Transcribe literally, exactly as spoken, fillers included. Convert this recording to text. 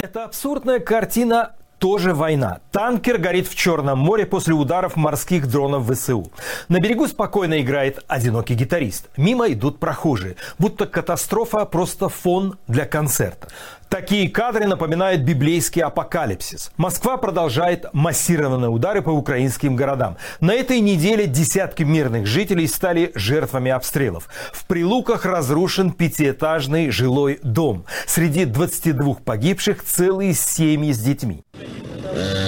Это абсурдная картина. Тоже война. Танкер горит в Черном море после ударов морских дронов ВСУ. На берегу спокойно играет одинокий гитарист. Мимо идут прохожие. Будто катастрофа просто фон для концерта. Такие кадры напоминают библейский апокалипсис. Москва продолжает массированные удары по украинским городам. На этой неделе десятки мирных жителей стали жертвами обстрелов. В Прилуках разрушен пятиэтажный жилой дом. Среди двадцати двух погибших целые семьи с детьми.